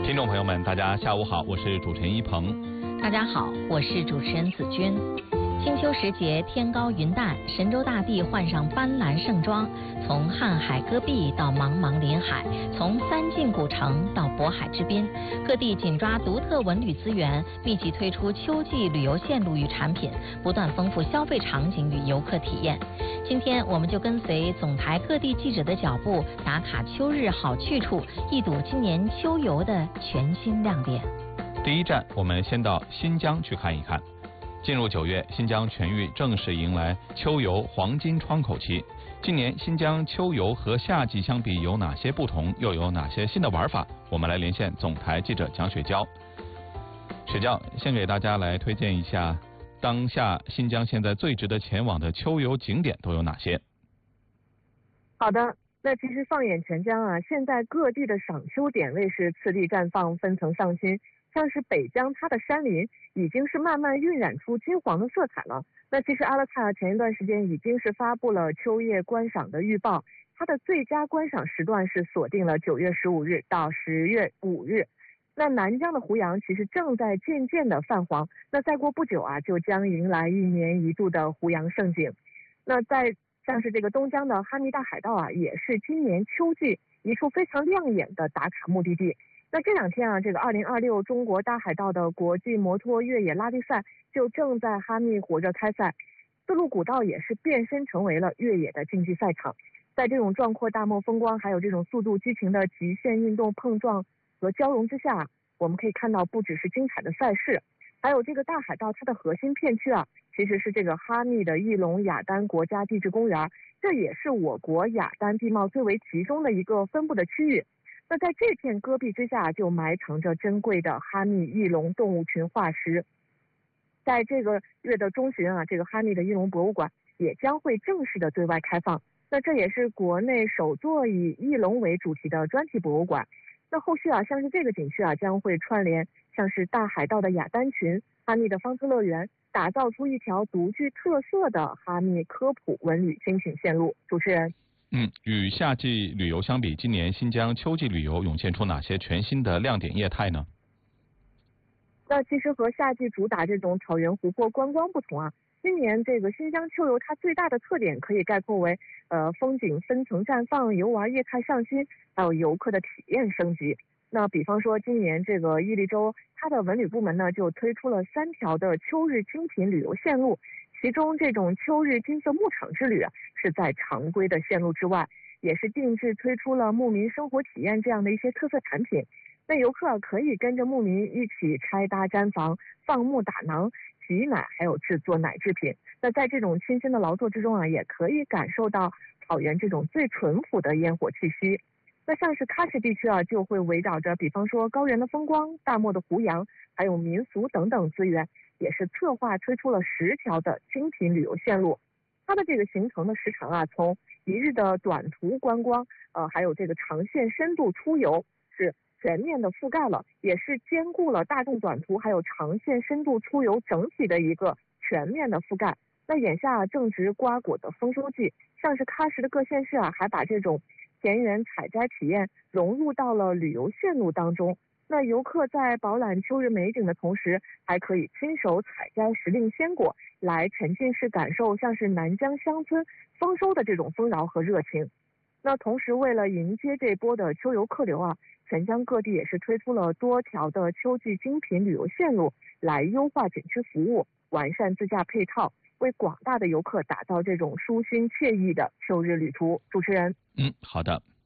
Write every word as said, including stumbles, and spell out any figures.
听众朋友们，大家下午好，我是主持人一鹏。 大家好，我是主持人子君。清秋时节，天高云淡，神州大地换上斑斓盛装。从瀚海戈壁到茫茫林海，从三晋古城到渤海之滨，各地紧抓独特文旅资源，密集推出秋季旅游线路与产品，不断丰富消费场景与游客体验。今天我们就跟随总台各地记者的脚步，打卡秋日好去处，一睹今年秋游的全新亮点。 第一站，我们先到新疆去看一看。进入九月，新疆全域正式迎来秋游黄金窗口期。今年新疆秋游和夏季相比有哪些不同，又有哪些新的玩法？我们来连线总台记者蒋雪娇。雪娇，先给大家来推荐一下当下新疆现在最值得前往的秋游景点都有哪些？ 好的，那其实放眼全疆啊，现在各地的赏秋点位是次第绽放，分层上新。像是北疆，它的山林已经是慢慢晕染出金黄的色彩了。那其实阿勒泰前一段时间已经是发布了秋叶观赏的预报，它的最佳观赏时段是锁定了九月十五日到十月五日。那南疆的胡杨其实正在渐渐的泛黄，那再过不久啊，就将迎来一年一度的胡杨盛景。那在像是这个东疆的哈密大海盗啊，也是今年秋季一处非常亮眼的打卡目的地。那这两天啊，这个二零二六中国大海盗的国际摩托越野拉力赛就正在哈密火热开赛，丝路古道也是变身成为了越野的竞技赛场。在这种壮阔大漠风光，还有这种速度激情的极限运动碰撞和交融之下，我们可以看到不只是精彩的赛事，还有这个大海盗它的核心片区啊，其实是这个哈密的翼龙雅丹国家地质公园，这也是我国雅丹地貌最为集中的一个分布的区域。那在这片戈壁之下，就埋藏着珍贵的哈密翼龙动物群化石。在这个月的中旬啊，这个哈密的翼龙博物馆也将会正式的对外开放。那这也是国内首座以翼龙为主题的专题博物馆。那后续啊，像是这个景区啊，将会串联像是大海盗的雅丹群、哈密的方特乐园，打造出一条独具特色的哈密科普文旅精品线路。主持人。 嗯，与夏季旅游相比，今年新疆秋季旅游涌现出哪些全新的亮点业态呢？ 那其实和夏季主打这种草原湖泊观光不同啊，今年这个新疆秋游它最大的特点可以概括为呃风景分层绽放、游玩业态上新，还有游客的体验升级。那比方说今年这个伊犁州它的文旅部门呢就推出了三条的秋日精品旅游线路，其中这种秋日金色牧场之旅啊是在常规的线路之外，也是定制推出了牧民生活体验这样的一些特色产品。那游客可以跟着牧民一起拆搭毡房、放牧打囊、挤奶，还有制作奶制品。那在这种亲身的劳作之中啊，也可以感受到草原这种最淳朴的烟火气息。那像是喀什地区啊，就会围绕着比方说高原的风光、大漠的胡杨，还有民俗等等资源，也是策划推出了十条的精品旅游线路。它的这个行程的时长啊，从一日的短途观光，呃，还有这个长线深度出游，是全面的覆盖了，也是兼顾了大众短途还有长线深度出游整体的一个全面的覆盖。那眼下正值瓜果的丰收季，像是喀什的各县市啊，还把这种田园采摘体验融入到了旅游线路当中。那游客在饱览秋日美景的同时，还可以亲手采摘时令鲜果，来沉浸式感受像是南疆乡村丰收的这种丰饶和热情。那同时为了迎接这波的秋游客流啊，全疆各地也是推出了多条的秋季精品旅游线路，来优化景区服务，完善自驾配套，为广大的游客打造这种舒心惬意的秋日旅途。主持人。 嗯，好的。